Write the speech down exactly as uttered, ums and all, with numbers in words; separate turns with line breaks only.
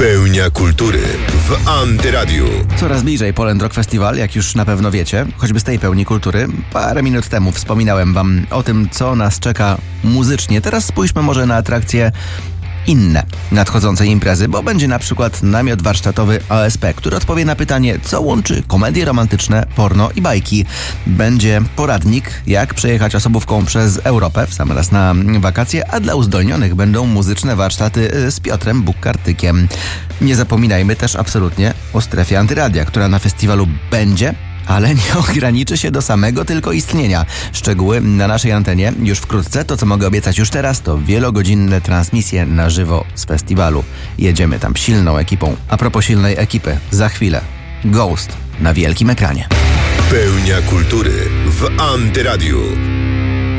Pełnia kultury w Antyradiu.
Coraz bliżej Poland Rock Festival, jak już na pewno wiecie, choćby z tej pełni kultury. Parę minut temu wspominałem wam o tym, co nas czeka muzycznie. Teraz spójrzmy może na atrakcje inne nadchodzącej imprezy, bo będzie na przykład namiot warsztatowy A S P, który odpowie na pytanie, co łączy komedie romantyczne, porno i bajki. Będzie poradnik, jak przejechać osobówką przez Europę w sam raz na wakacje, a dla uzdolnionych będą muzyczne warsztaty z Piotrem Bukartykiem. Nie zapominajmy też absolutnie o strefie Antyradia, która na festiwalu będzie, ale nie ograniczy się do samego tylko istnienia. Szczegóły na naszej antenie już wkrótce. To, co mogę obiecać już teraz, to wielogodzinne transmisje na żywo z festiwalu. Jedziemy tam silną ekipą. A propos silnej ekipy, za chwilę Ghost na wielkim ekranie.
Pełnia kultury w Antyradiu.